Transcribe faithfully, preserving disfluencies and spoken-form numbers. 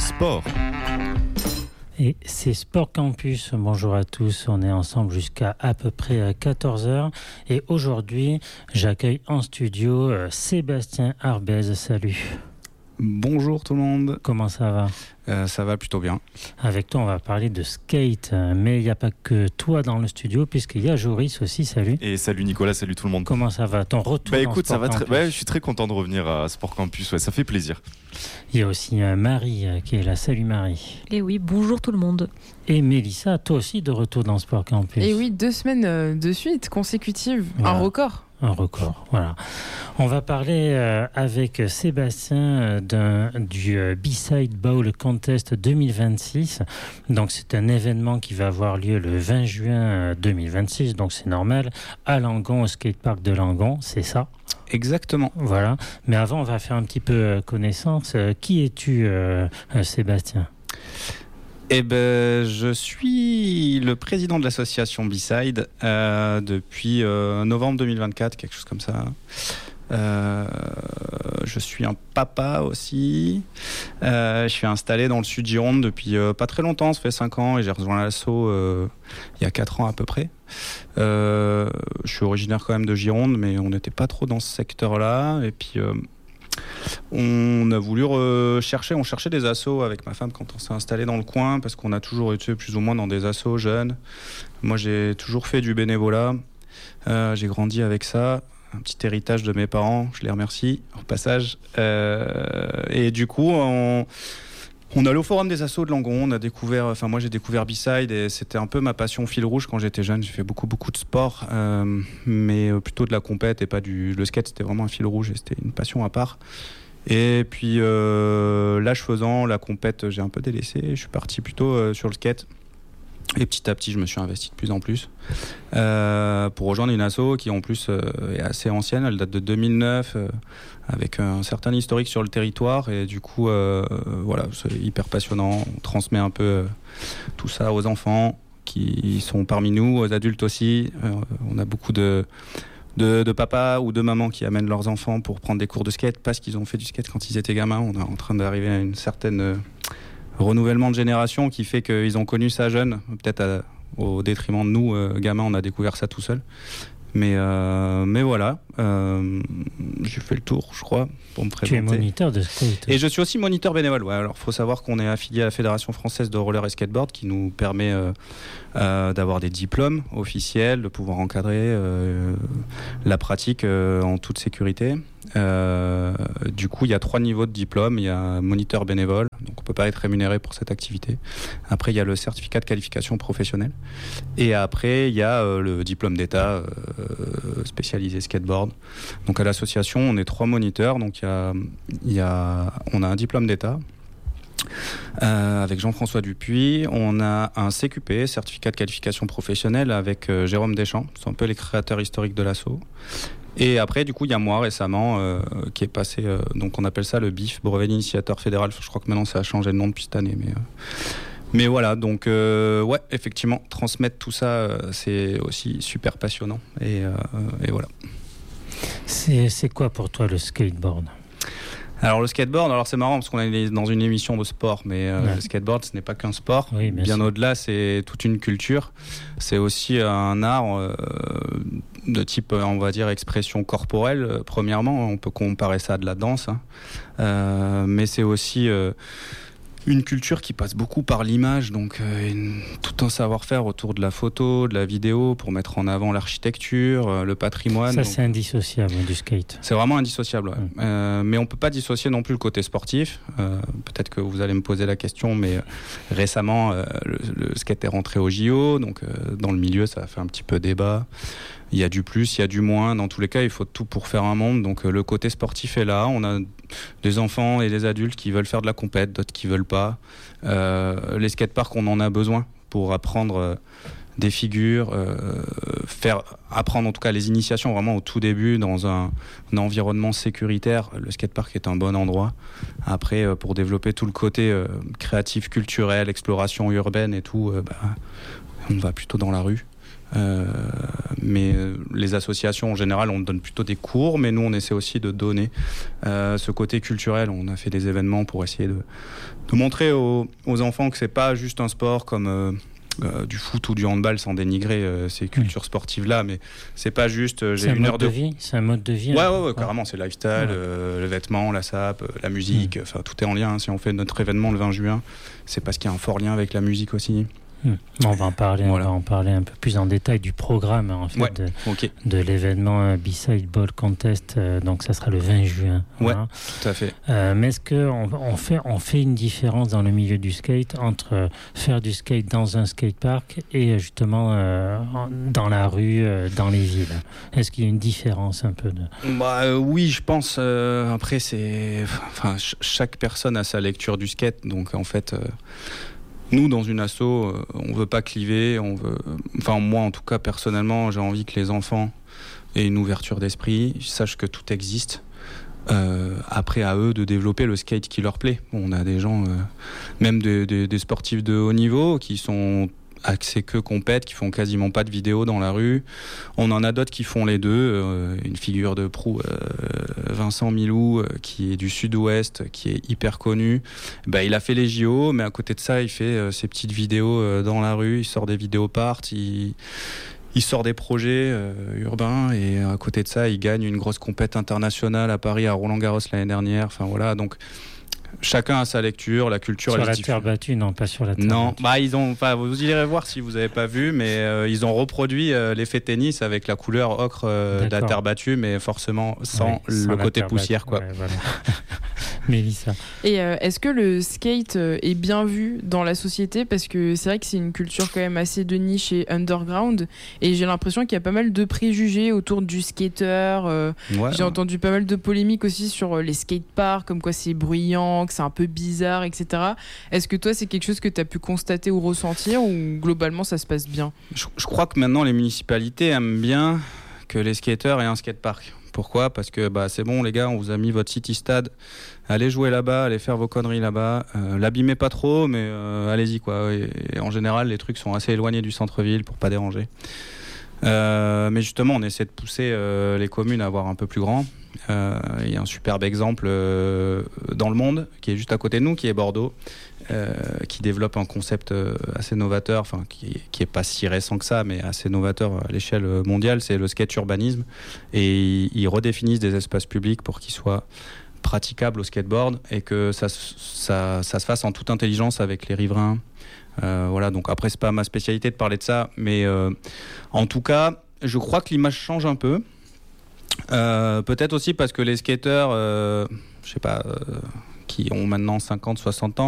sport. Et c'est Sport Campus. Bonjour à tous, on est ensemble jusqu'à à peu près quatorze heures. Et aujourd'hui, j'accueille en studio Sébastien Arbez. Salut. Bonjour tout le monde. Comment ça va ? euh, Ça va plutôt bien. Avec toi, on va parler de skate. Mais il n'y a pas que toi dans le studio, puisqu'il y a Joris aussi. Salut. Et salut Nicolas, salut tout le monde. Comment ça va ? Ton retour Bah dans écoute, Sport ça va Campus. très... ouais, je suis très content de revenir à Sport Campus. Ouais, ça fait plaisir. Il y a aussi euh, Marie euh, qui est là. Salut Marie. Et oui, bonjour tout le monde. Et Mélissa, toi aussi de retour dans Sport Campus. Et oui, deux semaines euh, de suite consécutives, Voilà. un record. Un record, voilà. On va parler euh, avec Sébastien euh, d'un, du euh, B-Side Bowl Contest deux mille vingt-six. Donc c'est un événement qui va avoir lieu le vingt juin deux mille vingt-six, donc c'est normal, à Langon, au skatepark de Langon, c'est ça ? Exactement. Voilà. Mais avant, on va faire un petit peu euh, connaissance. Euh, qui es-tu, euh, euh, Sébastien ? Eh ben, je suis le président de l'association B-Side euh, depuis euh, novembre deux mille vingt-quatre, quelque chose comme ça. Euh, je suis un papa aussi. Euh, je suis installé dans le sud Gironde depuis euh, pas très longtemps, ça fait cinq ans, et j'ai rejoint l'asso euh, il y a quatre ans à peu près. Euh, je suis originaire quand même de Gironde, mais on n'était pas trop dans ce secteur-là. Et puis... Euh, on a voulu rechercher, on cherchait des assos avec ma femme quand on s'est installé dans le coin, parce qu'on a toujours été plus ou moins dans des assos jeunes. Moi, j'ai toujours fait du bénévolat. Euh, j'ai grandi avec ça, un petit héritage de mes parents. Je les remercie au passage. Euh, et du coup, on, on allait au forum des assos de Langon. On a découvert, enfin moi j'ai découvert B-Side et c'était un peu ma passion fil rouge quand j'étais jeune. J'ai fait beaucoup beaucoup de sport, euh, mais plutôt de la compète et pas du. Le skate, c'était vraiment un fil rouge et c'était une passion à part. Et puis euh, l'âge faisant, la compète, j'ai un peu délaissé. Je suis parti plutôt euh, sur le skate. Et petit à petit, je me suis investi de plus en plus euh, pour rejoindre une asso qui en plus euh, est assez ancienne. Elle date de deux mille neuf, euh, avec un certain historique sur le territoire. Et du coup, euh, voilà, c'est hyper passionnant. On transmet un peu euh, tout ça aux enfants qui sont parmi nous, aux adultes aussi. Euh, on a beaucoup de... De, de papas ou de mamans qui amènent leurs enfants pour prendre des cours de skate parce qu'ils ont fait du skate quand ils étaient gamins. On est en train d'arriver à une certaine euh, renouvellement de génération qui fait qu'ils ont connu ça jeune, peut-être à, au détriment de nous, euh, gamins, on a découvert ça tout seul. Mais, euh, mais voilà, euh, j'ai fait le tour, je crois, pour me présenter. Tu es moniteur de skate. Et je suis aussi moniteur bénévole. Ouais, alors, il faut savoir qu'on est affilié à la Fédération française de roller et skateboard qui nous permet euh, euh, d'avoir des diplômes officiels, de pouvoir encadrer euh, la pratique euh, en toute sécurité. Euh, du coup, il y a trois niveaux de diplôme. Il y a moniteur bénévole, donc on ne peut pas être rémunéré pour cette activité. Après, il y a le certificat de qualification professionnelle. Et après, il y a euh, le diplôme d'État euh, spécialisé skateboard. Donc à l'association, on est trois moniteurs. Donc il y a, il y a, on a un diplôme d'État. Euh, avec Jean-François Dupuis, on a un C Q P, certificat de qualification professionnelle, avec euh, Jérôme Deschamps, c'est un peu les créateurs historiques de l'asso. Et après, du coup, il y a moi récemment euh, qui est passé, euh, donc on appelle ça le B I F, brevet d'initiateur fédéral. Je crois que maintenant ça a changé de nom depuis cette année, mais euh, mais voilà. Donc euh, ouais, effectivement, transmettre tout ça, euh, c'est aussi super passionnant. Et, euh, et voilà. C'est, c'est quoi pour toi le skateboard ? Alors le skateboard, alors c'est marrant parce qu'on est dans une émission de sport, mais euh, ouais. Le skateboard, ce n'est pas qu'un sport. Oui, bien bien sûr. Au-delà, c'est toute une culture. C'est aussi un art euh, de type, on va dire, expression corporelle. Premièrement, on peut comparer ça à de la danse, hein. euh, mais c'est aussi euh, une culture qui passe beaucoup par l'image, donc euh, une, tout un savoir-faire autour de la photo, de la vidéo, pour mettre en avant l'architecture, euh, le patrimoine. Ça, donc, c'est indissociable du skate. c'est vraiment indissociable, ouais. Mmh. euh, mais on ne peut pas dissocier non plus le côté sportif. Euh, peut-être que vous allez me poser la question, mais euh, récemment, euh, le, le skate est rentré au J O, donc euh, dans le milieu, ça a fait un petit peu débat. Il y a du plus, il y a du moins. Dans tous les cas, il faut tout pour faire un monde. Donc euh, le côté sportif est là. On a des enfants et des adultes qui veulent faire de la compète, d'autres qui veulent pas. Euh, les skateparks, on en a besoin pour apprendre euh, des figures, euh, faire apprendre en tout cas les initiations vraiment au tout début dans un, un environnement sécuritaire. Le skatepark est un bon endroit. Après, euh, pour développer tout le côté euh, créatif, culturel, exploration urbaine et tout, euh, bah, on va plutôt dans la rue. Euh, mais les associations en général, on donne plutôt des cours, mais nous on essaie aussi de donner euh, ce côté culturel. On a fait des événements pour essayer de, de montrer aux, aux enfants que c'est pas juste un sport comme euh, euh, du foot ou du handball, sans dénigrer euh, ces cultures sportives là, mais c'est pas juste euh, j'ai c'est une un heure mode de de vie. C'est un mode de vie. Ouais, hein. ouais, ouais, carrément, c'est le lifestyle, Ouais. euh, le vêtement, la sape, la musique, enfin tout est en lien. Si on fait notre événement le vingt juin, c'est parce qu'il y a un fort lien avec la musique aussi. Hum. On va en parler, Voilà. on va en parler un peu plus en détail du programme en fait Ouais. de, Ok, de l'événement euh, B-Side Ball Contest. euh, donc ça sera le vingt juin. Ouais. Voilà. tout à fait. Euh, mais est-ce que on, on fait on fait une différence dans le milieu du skate entre euh, faire du skate dans un skatepark et euh, justement euh, en- dans la rue, euh, dans les villes? Est-ce qu'il y a une différence un peu de... Bah euh, oui, je pense. euh, après, c'est, enfin, ch- chaque personne a sa lecture du skate, donc en fait. Euh... Nous, dans une asso, euh, on veut pas cliver. On veut, enfin moi, en tout cas, personnellement, j'ai envie que les enfants aient une ouverture d'esprit, sachent que tout existe. Euh, après, à eux de développer le skate qui leur plaît. Bon, on a des gens, euh, même des, des, des sportifs de haut niveau, qui sont axés que compètent, qui font quasiment pas de vidéos dans la rue. On en a d'autres qui font les deux. Euh, une figure de proue, euh, Vincent Milou, euh, qui est du Sud-Ouest, qui est hyper connu. Bah, il a fait les J O, mais à côté de ça, il fait euh, ses petites vidéos euh, dans la rue. Il sort des vidéos part, il, il sort des projets euh, urbains, et à côté de ça, il gagne une grosse compète internationale à Paris, à Roland-Garros l'année dernière. Enfin voilà, donc chacun a sa lecture, la culture. Sur elle la se terre diffuse. battue, non, pas sur la terre Non, battue. bah ils ont, enfin vous irez voir si vous n'avez pas vu, mais euh, ils ont reproduit euh, l'effet tennis avec la couleur ocre euh, de la D'accord. terre battue, mais forcément sans Oui, sans le la côté terre poussière, battue, quoi. ouais, voilà. Mélissa. Et euh, est-ce que le skate euh, est bien vu dans la société? Parce que c'est vrai que c'est une culture quand même assez de niche et underground. Et j'ai l'impression qu'il y a pas mal de préjugés autour du skater. euh, Ouais. J'ai entendu pas mal de polémiques aussi sur euh, les skateparks, comme quoi c'est bruyant, que c'est un peu bizarre, et cetera. Est-ce que toi, c'est quelque chose que tu as pu constater ou ressentir, ou globalement, ça se passe bien? Je, je crois que maintenant les municipalités aiment bien que les skateurs aient un skatepark. Pourquoi ? Parce que bah, c'est bon les gars, on vous a mis votre city stade, allez jouer là-bas, allez faire vos conneries là-bas, euh, l'abîmez pas trop, mais euh, allez-y quoi. Et, et en général, les trucs sont assez éloignés du centre-ville pour pas déranger. Euh, mais justement, on essaie de pousser euh, les communes à avoir un peu plus grand. Euh, il y a un superbe exemple euh, dans le monde qui est juste à côté de nous, qui est Bordeaux, euh, qui développe un concept euh, assez novateur, enfin qui, qui est pas si récent que ça, mais assez novateur à l'échelle mondiale. C'est le skate urbanisme, et ils, ils redéfinissent des espaces publics pour qu'ils soient praticables au skateboard et que ça, ça, ça se fasse en toute intelligence avec les riverains. Euh, voilà, donc après c'est pas ma spécialité de parler de ça, mais euh, en tout cas je crois que l'image change un peu, euh, peut-être aussi parce que les skateurs euh, je sais pas euh, qui ont maintenant cinquante soixante ans